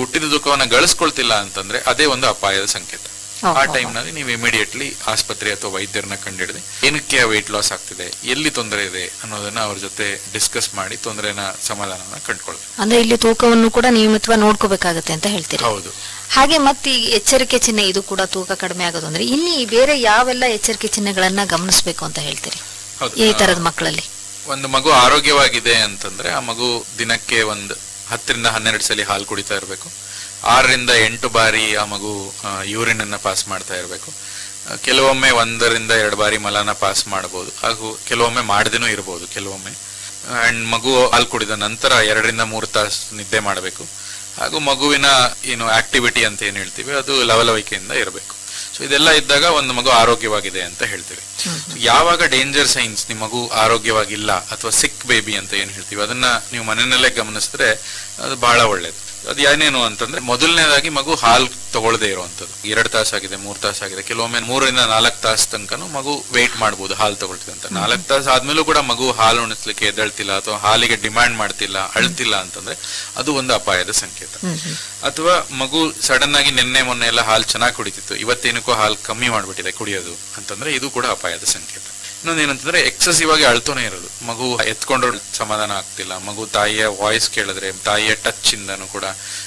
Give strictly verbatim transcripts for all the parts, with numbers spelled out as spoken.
ಹುಟ್ಟಿದ ತೂಕವನ್ನ ಗಳಿಸ್ಕೊಳ್ತಿಲ್ಲ ಅಂತಂದ್ರೆ ಅದೇ ಒಂದು ಅಪಾಯದ ಸಂಕೇತ. ಆ ಟೈಮ್ ನಲ್ಲಿ ನೀವು ಇಮಿಡಿಯೇಟ್ಲಿ ಆಸ್ಪತ್ರೆ ಅಥವಾ ವೈದ್ಯರನ್ನ ಕಂಡಿಡಿದು ಏನಕ್ಕೆ weight ಲಾಸ್ ಆಗ್ತಿದೆ, ಎಲ್ಲಿ ತೊಂದರೆ ಇದೆ ಅನ್ನೋದನ್ನ ಅವ್ರ ಜೊತೆ ಡಿಸ್ಕಸ್ ಮಾಡಿ ತೊಂದರೆನ ಸಮಾಧಾನವನ್ನ ಕಂಡುಕೊಳ್ಬೇಕು. ಅಂದ್ರೆ ಇಲ್ಲಿ ತೂಕವನ್ನು ಕೂಡ ನಿಯಮಿತವಾಗಿ ನೋಡ್ಕೋಬೇಕಾಗತ್ತೆ ಅಂತ ಹೇಳ್ತೀರಿ. ಹೌದು. ಹಾಗೆ ಮತ್ತೆ ಈ ಎಚ್ಚರಿಕೆ ಚಿಹ್ನೆ ಇದು ಕೂಡ ತೂಕ ಕಡಿಮೆ ಆಗೋದು ಅಂದ್ರೆ ಇಲ್ಲಿ ಬೇರೆ ಯಾವೆಲ್ಲ ಎಚ್ಚರಿಕೆ ಚಿಹ್ನೆಗಳನ್ನ ಗಮನಿಸಬೇಕು ಅಂತ ಹೇಳ್ತೀರಿ ಈ ತರದ ಮಕ್ಕಳಲ್ಲಿ? ಒಂದು ಮಗು ಆರೋಗ್ಯವಾಗಿದೆ ಅಂತಂದ್ರೆ ಆ ಮಗು ದಿನಕ್ಕೆ ಒಂದು ಹತ್ತರಿಂದ ಹನ್ನೆರಡು ಸಲ ಹಾಲು ಕುಡಿತಾ ಇರಬೇಕು. ಆರರಿಂದ ಎಂಟು ಬಾರಿ ಆ ಮಗು ಯೂರಿನ್ ಅನ್ನ ಪಾಸ್ ಮಾಡ್ತಾ ಇರಬೇಕು. ಕೆಲವೊಮ್ಮೆ ಒಂದರಿಂದ ಎರಡು ಬಾರಿ ಮಲನ ಪಾಸ್ ಮಾಡಬಹುದು, ಹಾಗೂ ಕೆಲವೊಮ್ಮೆ ಮಾಡದೇನೂ ಇರಬಹುದು ಕೆಲವೊಮ್ಮೆ. ಅಂಡ್ ಮಗು ಹಾಲು ಕುಡಿದ ನಂತರ ಎರಡರಿಂದ ಮೂರು ತಾಸು ನಿದ್ದೆ ಮಾಡಬೇಕು. ಹಾಗೂ ಮಗುವಿನ ಏನು ಆಕ್ಟಿವಿಟಿ ಅಂತ ಏನ್ ಹೇಳ್ತೀವಿ ಅದು ಲವಲವಿಕೆಯಿಂದ ಇರಬೇಕು. ಸೊ ಇದೆಲ್ಲ ಇದ್ದಾಗ ಒಂದು ಮಗು ಆರೋಗ್ಯವಾಗಿದೆ ಅಂತ ಹೇಳ್ತೀವಿ. ಯಾವಾಗ ಡೇಂಜರ್ ಸೈನ್ಸ್ ನಿಮ್ಮ ಮಗು ಆರೋಗ್ಯವಾಗಿಲ್ಲ ಅಥವಾ ಸಿಕ್ ಬೇಬಿ ಅಂತ ಏನ್ ಹೇಳ್ತೀವಿ ಅದನ್ನ ನೀವು ಮನೆಯಲ್ಲೇ ಗಮನಿಸಿದ್ರೆ ಅದು ಬಹಳ ಒಳ್ಳೇದು. ಅದು ಏನೇನು ಅಂತಂದ್ರೆ ಮೊದಲನೇದಾಗಿ ಮಗು ಹಾಲು ತಗೊಳ್ಳದೆ ಇರುವಂತದ್ದು. ಎರಡು ತಾಸಾಗಿದೆ, ಮೂರ್ ತಾಸಾಗಿದೆ, ಕೆಲವೊಮ್ಮೆ ಮೂರರಿಂದ ನಾಲ್ಕು ತಾಸು ತನಕನೂ ಮಗು ವೇಟ್ ಮಾಡಬಹುದು ಹಾಲು ತಗೊಳ್ತಿದೆ ಅಂತ. ನಾಲ್ಕು ತಾಸು ಆದ್ಮೇಲೂ ಕೂಡ ಮಗು ಹಾಲು ಉಣಿಸ್ಲಿಕ್ಕೆ ಎದ್ದೇಳ್ತಿಲ್ಲ ಅಥವಾ ಹಾಲಿಗೆ ಡಿಮ್ಯಾಂಡ್ ಮಾಡ್ತಿಲ್ಲ, ಅಳ್ತಿಲ್ಲ ಅಂತಂದ್ರೆ ಅದು ಒಂದು ಅಪಾಯದ ಸಂಕೇತ. ಅಥವಾ ಮಗು ಸಡನ್ ಆಗಿ ನಿನ್ನೆ ಮೊನ್ನೆ ಎಲ್ಲ ಹಾಲು ಚೆನ್ನಾಗಿ ಕುಡಿತಿತ್ತು, ಇವತ್ತೇನಕ್ಕೂ ಹಾಲು ಕಮ್ಮಿ ಮಾಡ್ಬಿಟ್ಟಿದೆ ಕುಡಿಯೋದು ಅಂತಂದ್ರೆ ಇದು ಕೂಡ ಅಪಾಯದ ಸಂಕೇತ. ಇನ್ನೊಂದೇನಂತಂದ್ರೆ ಎಕ್ಸೆಸಿವ್ ಆಗಿ ಅಳ್ತಾನೆ ಇರೋದು, ಮಗು ಎತ್ಕೊಂಡ್ರು ಸಮಾಧಾನ ಆಗ್ತಿಲ್ಲ, ಮಗು ತಾಯಿಯ ವಾಯ್ಸ್ ಕೇಳಿದ್ರೆ ತಾಯಿಯ ಟಚ್ ಇಂದನೂ ಕೂಡ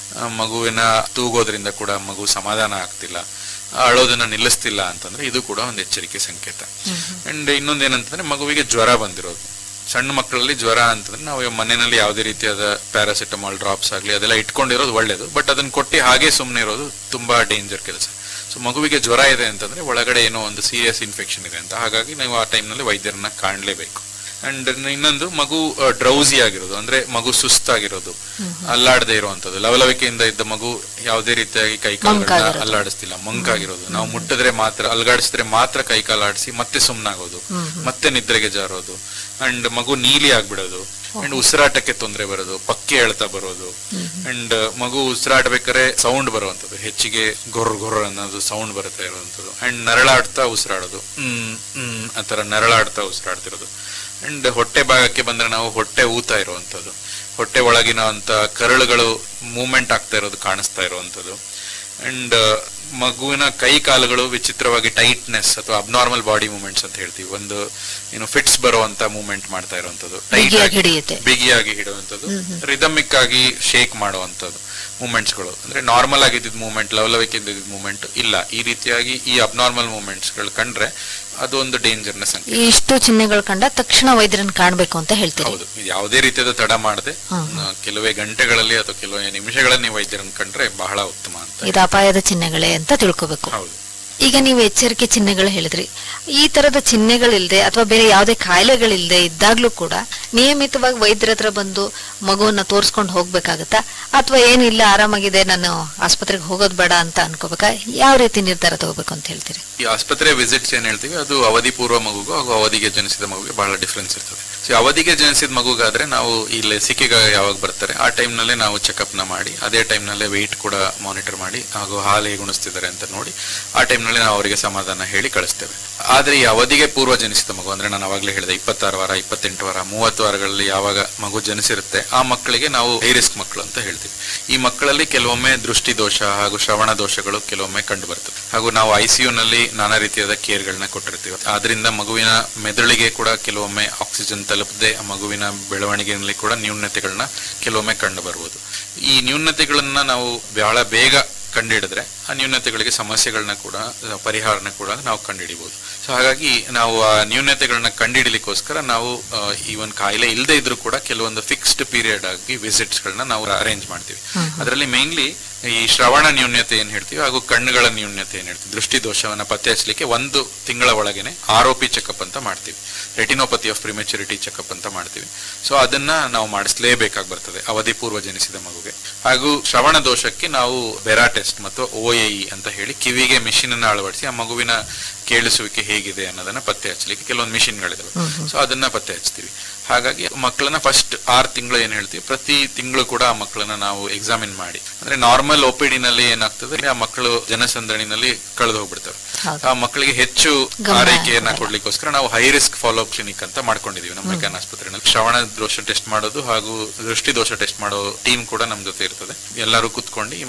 ಮಗುವಿನ ತೂಗೋದ್ರಿಂದ ಕೂಡ ಮಗು ಸಮಾಧಾನ ಆಗ್ತಿಲ್ಲ, ಅಳೋದನ್ನ ನಿಲ್ಲಿಸ್ತಿಲ್ಲ ಅಂತಂದ್ರೆ ಇದು ಕೂಡ ಒಂದು ಎಚ್ಚರಿಕೆ ಸಂಕೇತ. ಅಂಡ್ ಇನ್ನೊಂದೇನಂತಂದ್ರೆ ಮಗುವಿಗೆ ಜ್ವರ ಬಂದಿರೋದು. ಸಣ್ಣ ಮಕ್ಕಳಲ್ಲಿ ಜ್ವರ ಅಂತಂದ್ರೆ ನಾವು ಮನೆಯಲ್ಲಿ ಯಾವುದೇ ರೀತಿಯಾದ ಪ್ಯಾರಾಸಿಟಮಾಲ್ ಡ್ರಾಪ್ಸ್ ಆಗ್ಲಿ ಅದೆಲ್ಲ ಇಟ್ಕೊಂಡಿರೋದು ಒಳ್ಳೇದು, ಬಟ್ ಅದನ್ನ ಕೊಟ್ಟು ಹಾಗೆ ಸುಮ್ಮನೆ ಇರೋದು ತುಂಬಾ ಡೇಂಜರ್ ಕೆಲಸ. ಸೊ ಮಗುವಿಗೆ ಜ್ವರ ಇದೆ ಅಂತಂದ್ರೆ ಒಳಗಡೆ ಏನೋ ಒಂದು ಸೀರಿಯಸ್ ಇನ್ಫೆಕ್ಷನ್ ಇದೆ ಅಂತ, ಹಾಗಾಗಿ ನೀವು ಆ ಟೈಮ್ ನಲ್ಲಿ ವೈದ್ಯರನ್ನ ಕಾಣಲೇಬೇಕು. ಅಂಡ್ ಇನ್ನೊಂದು ಮಗು ಡ್ರೌಸಿ ಆಗಿರೋದು, ಅಂದ್ರೆ ಮಗು ಸುಸ್ತಾಗಿರೋದು, ಅಲ್ಲಾಡದೆ ಇರುವಂತದ್ದು. ಲವಲವಿಕೆಯಿಂದ ಇದ್ದ ಮಗು ಯಾವುದೇ ರೀತಿಯಾಗಿ ಕೈಕಾಲುಗಳನ್ನ ಅಲ್ಲಾಡಿಸ್ತಿಲ್ಲ, ಮಂಕಾಗಿರೋದು. ನಾವು ಮುಟ್ಟಿದ್ರೆ ಮಾತ್ರ, ಅಲ್ಗಾಡಿಸಿದ್ರೆ ಮಾತ್ರ ಕೈಕಾಲು ಆಡಿಸಿ ಮತ್ತೆ ಸುಮ್ನಾಗೋದು, ಮತ್ತೆ ನಿದ್ರೆಗೆ ಜಾರೋದು. ಅಂಡ್ ಮಗು ನೀಲಿ ಆಗ್ಬಿಡೋದು. ಅಂಡ್ ಉಸಿರಾಟಕ್ಕೆ ತೊಂದರೆ ಬರೋದು, ಪಕ್ಕೆ ಎಳ್ತಾ ಬರೋದು. ಅಂಡ್ ಮಗು ಉಸಿರಾಡ್ಬೇಕಾದ್ರೆ ಸೌಂಡ್ ಬರುವಂತದ್ದು, ಹೆಚ್ಚಿಗೆ ಗೊರ್ರ ಗೊರ್ರ ಅನ್ನೋದು ಸೌಂಡ್ ಬರುತ್ತಾ ಇರುವಂತದ್ದು. ಅಂಡ್ ನರಳಾಡ್ತಾ ಉಸಿರಾಡೋದು, ಹ್ಮ್ ಹ್ಮ್ ಆತರ ನರಳಾಡ್ತಾ ಉಸಿರಾಡ್ತಿರೋದು. ಅಂಡ್ ಹೊಟ್ಟೆ ಭಾಗಕ್ಕೆ ಬಂದ್ರೆ ನಾವು ಹೊಟ್ಟೆ ಊತಾ ಇರುವಂತದ್ದು, ಹೊಟ್ಟೆ ಒಳಗಿನ ಅಂತ ಕರಳುಗಳು ಮೂವ್ಮೆಂಟ್ ಆಗ್ತಾ ಇರೋದು ಕಾಣಿಸ್ತಾ ಇರುವಂತದ್ದು. ಅಂಡ್ ಮಗುವಿನ ಕೈ ಕಾಲುಗಳು ವಿಚಿತ್ರವಾಗಿ ಟೈಟ್ನೆಸ್ ಅಥವಾ ಅಬ್ನಾರ್ಮಲ್ ಬಾಡಿ ಮೂವ್ಮೆಂಟ್ಸ್ ಅಂತ ಹೇಳ್ತೀವಿ, ಒಂದು ಏನು ಫಿಟ್ಸ್ ಬರುವಂತ ಮೂವ್ಮೆಂಟ್ ಮಾಡ್ತಾ ಇರುವಂತದ್ದು, ಟೈಟ್ ಆಗಿ ಬಿಗಿಯಾಗಿ ಹಿಡುವಂತದ್ದು, ರಿದಮಿಕ್ ಆಗಿ ಶೇಕ್ ಮಾಡುವಂತದ್ದು ಮೂವ್ಮೆಂಟ್ಸ್ ಗಳು. ಅಂದ್ರೆ ನಾರ್ಮಲ್ ಆಗಿದ್ದ ಮೂವ್ಮೆಂಟ್, ಲವಲವಿಕೆಯಿಂದ ಮೂವ್ಮೆಂಟ್ ಇಲ್ಲ, ಈ ರೀತಿಯಾಗಿ ಈ ಅಬ್ನಾರ್ಮಲ್ ಮೂವ್ಮೆಂಟ್ಸ್ ಗಳು ಕಂಡ್ರೆ ಅದು ಒಂದು ಡೇಂಜರ್ ನ ಸಂಕೇತ. ಇಷ್ಟು ಚಿಹ್ನೆಗಳು ಕಂಡ ತಕ್ಷಣ ವೈದ್ಯರನ್ನು ಕಾಣಬೇಕು ಅಂತ ಹೇಳ್ತೀವಿ. ಹೌದು, ಯಾವುದೇ ರೀತಿಯಾದ ತಡ ಮಾಡದೆ ಕೆಲವೇ ಗಂಟೆಗಳಲ್ಲಿ ಅಥವಾ ಕೆಲವೇ ನಿಮಿಷಗಳಲ್ಲಿ ನೀವು ವೈದ್ಯರನ್ನು ಕಂಡ್ರೆ ಬಹಳ ಉತ್ತಮ ಅಂತ. ಇದು ಅಪಾಯದ ಚಿಹ್ನೆಗಳೇ ಅಂತ ತಿಳ್ಕೋಬೇಕು. ಹೌದು. ಈಗ ನೀವು ಎಚ್ಚರಿಕೆ ಚಿಹ್ನೆಗಳು ಹೇಳಿದ್ರಿ, ಈ ತರದ ಚಿಹ್ನೆಗಳಿಲ್ದೆ ಅಥವಾ ಬೇರೆ ಯಾವುದೇ ಕಾಯಿಲೆಗಳಿಲ್ದೆ ಇದ್ದಾಗ್ಲೂ ಕೂಡ ನಿಯಮಿತವಾಗಿ ವೈದ್ಯರ ಹತ್ರ ಬಂದು ಮಗುವನ್ನ ತೋರ್ಸ್ಕೊಂಡು ಹೋಗ್ಬೇಕಾಗತ್ತಾ, ಅಥವಾ ಏನಿಲ್ಲ ಆರಾಮಾಗಿದೆ ನಾನು ಆಸ್ಪತ್ರೆಗೆ ಹೋಗೋದ್ ಬೇಡ ಅಂತ ಅನ್ಕೋಬೇಕಾ? ಯಾವ ರೀತಿ ನಿರ್ಧಾರ ತಗೋಬೇಕು ಅಂತ ಹೇಳ್ತೀರಿ? ಈ ಆಸ್ಪತ್ರೆ ವಿಸಿಟ್ಸ್ ಏನ್ ಹೇಳ್ತೀವಿ ಅದು ಅವಧಿ ಪೂರ್ವ ಮಗುಗೂ ಹಾಗೂ ಅವಧಿಗೆ ಜನಿಸಿದ ಮಗುಗೆ ಬಹಳ ಡಿಫ್ರೆನ್ಸ್ ಇರ್ತದೆ. ಸೊ ಅವಧಿಗೆ ಜನಿಸಿದ ಮಗುಗಾದ್ರೆ ನಾವು ಈ ಲಸಿಕೆಗೆ ಯಾವಾಗ ಬರ್ತಾರೆ ಆ ಟೈಮ್ ನಲ್ಲೇ ನಾವು ಚೆಕ್ಅಪ್ ನ ಮಾಡಿ, ಅದೇ ಟೈಮ್ ನಲ್ಲೇ ವೆಯ್ಟ್ ಕೂಡ ಮಾನಿಟರ್ ಮಾಡಿ ಹಾಗೂ ಹಾಲು ಹೇಗೆ ಉಣಿಸ್ತಿದ್ದಾರೆ ಅಂತ ನೋಡಿ ಆ ಟೈಮ್ ನಲ್ಲಿ ನಾವು ಅವರಿಗೆ ಸಮಾಧಾನ ಹೇಳಿ ಕಳಿಸ್ತೇವೆ. ಆದ್ರೆ ಈ ಅವಧಿಗೆ ಪೂರ್ವ ಜನಿಸಿದ ಮಗು ಅಂದ್ರೆ ನಾನು ಅವಾಗಲೇ ಹೇಳಿದೆ ಇಪ್ಪತ್ತಾರು ವಾರ ಇಪ್ಪತ್ತೆಂಟು ವಾರ ಮೂವತ್ತು ವಾರಗಳಲ್ಲಿ ಯಾವಾಗ ಮಗು ಜನಿಸಿರುತ್ತೆ ಆ ಮಕ್ಕಳಿಗೆ ನಾವು ಹೈ ರಿಸ್ಕ್ ಮಕ್ಕಳು ಅಂತ ಹೇಳ್ತೀವಿ. ಈ ಮಕ್ಕಳಲ್ಲಿ ಕೆಲವೊಮ್ಮೆ ದೃಷ್ಟಿ ದೋಷ ಹಾಗೂ ಶ್ರವಣ ದೋಷಗಳು ಕೆಲವೊಮ್ಮೆ ಕಂಡು ಬರ್ತದೆ, ಹಾಗೂ ನಾವು ಐಸಿಯು ನಲ್ಲಿ ನಾನಾ ರೀತಿಯಾದ ಕೇರ್ ಗಳನ್ನ ಕೊಟ್ಟಿರ್ತೀವಿ. ಆದ್ರಿಂದ ಮಗುವಿನ ಮೆದುಳಿಗೆ ಕೂಡ ಕೆಲವೊಮ್ಮೆ ಆಕ್ಸಿಜನ್ ತಲುಪದೆ ಆ ಮಗುವಿನ ಬೆಳವಣಿಗೆಯಲ್ಲಿ ಕೂಡ ನ್ಯೂನತೆಗಳನ್ನ ಕೆಲವೊಮ್ಮೆ ಕಂಡು ಬರುವುದು. ಈ ನ್ಯೂನತೆಗಳನ್ನ ನಾವು ಬಹಳ ಬೇಗ ಕಂಡುಹಿಡಿದ್ರೆ ಆ ನ್ಯೂನತೆಗಳಿಗೆ ಸಮಸ್ಯೆಗಳನ್ನ ಕೂಡ ಪರಿಹಾರನ ಕೂಡ ನಾವು ಕಂಡುಹಿಡಿಬಹುದು. ಸೊ ಹಾಗಾಗಿ ನಾವು ಆ ನ್ಯೂನತೆಗಳನ್ನ ಕಂಡುಹಿಡಿಲಿಕ್ಕೋಸ್ಕರ ನಾವು ಈವನ್ ಕಾಯಿಲೆ ಇಲ್ಲದೆ ಇದ್ರೂ ಕೂಡ ಕೆಲವೊಂದು ಫಿಕ್ಸ್ಡ್ ಪೀರಿಯಡ್ ಆಗಿ ವಿಸಿಟ್ಸ್ ಗಳನ್ನ ನಾವು ಅರೇಂಜ್ ಮಾಡ್ತೀವಿ. ಅದರಲ್ಲಿ ಮೇನ್ಲಿ ಈ ಶ್ರವಣ ನ್ಯೂನ್ಯತೆ ಏನ್ ಹೇಳ್ತೀವಿ ಹಾಗೂ ಕಣ್ಣುಗಳ ನ್ಯೂನ್ಯತೆ ಏನ್ ಹೇಳ್ತೀವಿ, ದೃಷ್ಟಿ ದೋಷವನ್ನ ಪತ್ತೆ ಹಚ್ಚಲಿಕ್ಕೆ ಒಂದು ತಿಂಗಳ ಒಳಗೇನೆ ಆರ್ ಒ ಪಿ ಚೆಕಪ್ ಅಂತ ಮಾಡ್ತೀವಿ, ರೆಟಿನೋಪತಿ ಆಫ್ ಪ್ರಿಮೆಚುರಿಟಿ ಚೆಕಪ್ ಅಂತ ಮಾಡ್ತೀವಿ. ಸೊ ಅದನ್ನ ನಾವು ಮಾಡಿಸ್ಲೇಬೇಕಾಗಿ ಬರ್ತದೆ ಅವಧಿ ಪೂರ್ವ ಜನಿಸಿದ ಮಗುಗೆ. ಹಾಗೂ ಶ್ರವಣ ದೋಷಕ್ಕೆ ನಾವು ಬೆರಾ ಟೆಸ್ಟ್ ಮತ್ತು ಓ ಎ ಇ ಅಂತ ಹೇಳಿ ಕಿವಿಗೆ ಮಿಷಿನ್ ಅನ್ನ ಅಳವಡಿಸಿ ಆ ಮಗುವಿನ ಕೇಳಿಸುವಿಕೆ ಹೇಗಿದೆ ಅನ್ನೋದನ್ನ ಪತ್ತೆ ಹಚ್ಚಲಿಕ್ಕೆ ಕೆಲವೊಂದು ಮಿಷಿನ್ಗಳಿದಾವೆ. ಸೊ ಅದನ್ನ ಪತ್ತೆ ಹಚ್ತೀವಿ. ಹಾಗಾಗಿ ಮಕ್ಕಳನ್ನ ಫಸ್ಟ್ ಆರು ತಿಂಗಳು ಏನ್ ಹೇಳ್ತೀವಿ ಪ್ರತಿ ತಿಂಗಳು ಕೂಡ ಆ ಮಕ್ಕಳನ್ನ ನಾವು ಎಕ್ಸಾಮಿನ್ ಮಾಡಿ, ಅಂದ್ರೆ ನಾರ್ಮಲ್ ಒಪಿಡಿ ನಲ್ಲಿ ಏನಾಗ್ತದೆ ಆ ಮಕ್ಕಳು ಜನಸಂದಣಿನಲ್ಲಿ ಕಳೆದು ಹೋಗ್ಬಿಡ್ತವೆ. ಆ ಮಕ್ಕಳಿಗೆ ಹೆಚ್ಚು ಆರೈಕೆಯನ್ನ ಕೊಡ್ಲಿಕ್ಕೋಸ್ಕರ ನಾವು high risk follow up clinic ಅಂತ ಮಾಡ್ಕೊಂಡಿದೀವಿ ನಮ್ಮ ಮೆಕ್ಯಾನ್ ಆಸ್ಪತ್ರೆಯಲ್ಲಿ. ಶ್ರವಣ ದೋಷ ಟೆಸ್ಟ್ ಮಾಡೋದು ಹಾಗೂ ದೃಷ್ಟಿ ದೋಷ ಟೆಸ್ಟ್ ಮಾಡೋ ಟೀಮ್ ಕೂಡ ನಮ್ ಜೊತೆ ಇರ್ತದೆ. ಎಲ್ಲರೂ ಕುತ್ಕೊಂಡು